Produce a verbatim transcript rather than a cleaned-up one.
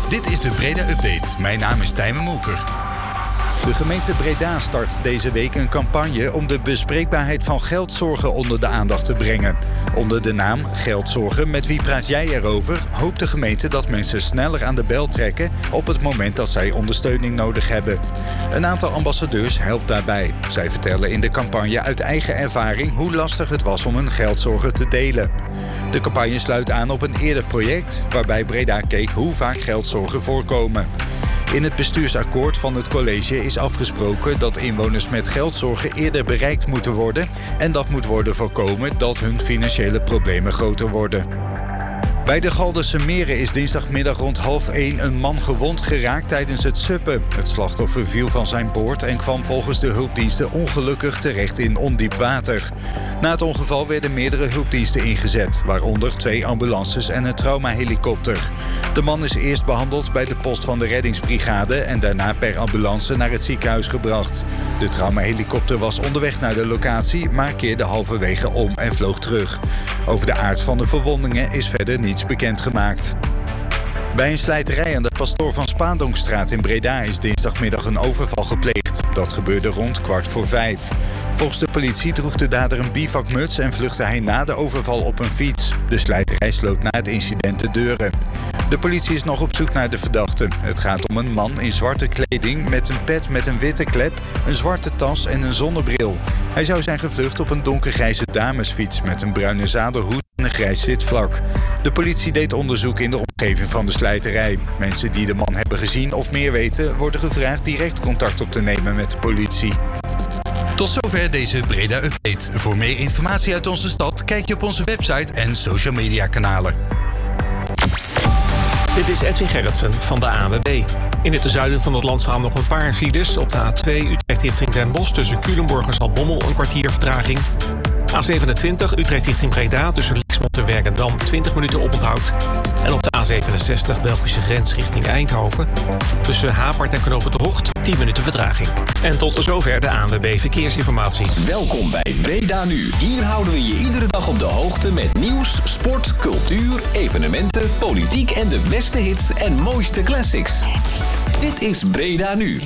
Dit is de Breda Update. Mijn naam is Tijmen Molker. De gemeente Breda start deze week een campagne om de bespreekbaarheid van geldzorgen onder de aandacht te brengen. Onder de naam Geldzorgen, met wie praat jij erover, hoopt de gemeente dat mensen sneller aan de bel trekken op het moment dat zij ondersteuning nodig hebben. Een aantal ambassadeurs helpt daarbij. Zij vertellen in de campagne uit eigen ervaring hoe lastig het was om hun geldzorgen te delen. De campagne sluit aan op een eerder project waarbij Breda keek hoe vaak geldzorgen voorkomen. In het bestuursakkoord van het college is afgesproken dat inwoners met geldzorgen eerder bereikt moeten worden en dat moet worden voorkomen dat hun financiële problemen groter worden. Bij de Galderse Meren is dinsdagmiddag rond half één een man gewond geraakt tijdens het suppen. Het slachtoffer viel van zijn boord en kwam volgens de hulpdiensten ongelukkig terecht in ondiep water. Na het ongeval werden meerdere hulpdiensten ingezet, waaronder twee ambulances en een traumahelikopter. De man is eerst behandeld bij de post van de reddingsbrigade en daarna per ambulance naar het ziekenhuis gebracht. De traumahelikopter was onderweg naar de locatie, maar keerde halverwege om en vloog terug. Over de aard van de verwondingen is verder niets bekendgemaakt. Bij een slijterij aan de Pastoor van Spaandonkstraat in Breda is dinsdagmiddag een overval gepleegd. Dat gebeurde rond kwart voor vijf. Volgens de politie droeg de dader een bivakmuts en vluchtte hij na de overval op een fiets. De slijterij sloot na het incident de deuren. De politie is nog op zoek naar de verdachte. Het gaat om een man in zwarte kleding met een pet met een witte klep, een zwarte tas en een zonnebril. Hij zou zijn gevlucht op een donkergrijze damesfiets met een bruine zadelhoed en een grijs zitvlak. De politie deed onderzoek in de omgeving van de slijterij. Mensen die de man hebben gezien of meer weten, worden gevraagd direct contact op te nemen met de politie. Tot zover deze Breda Update. Voor meer informatie uit onze stad kijk je op onze website en social media kanalen. Dit is Edwin Gerritsen van de A N W B. In het zuiden van het land staan nog een paar files. Op de A twee Utrecht richting Den Bosch tussen Culemborg en Zaltbommel een kwartier vertraging. A zevenentwintig Utrecht richting Breda tussen Lexmond en Werkendam twintig minuten oponthoud. En op de A zevenenzestig Belgische grens richting Eindhoven tussen Hapert en Knoop het Hocht tien minuten vertraging. En tot zover de A N W B Verkeersinformatie. Welkom bij Breda Nu. Hier houden we je iedere dag op de hoogte met nieuws, sport, cultuur, evenementen, politiek en de beste hits en mooiste classics. Dit is Breda Nu.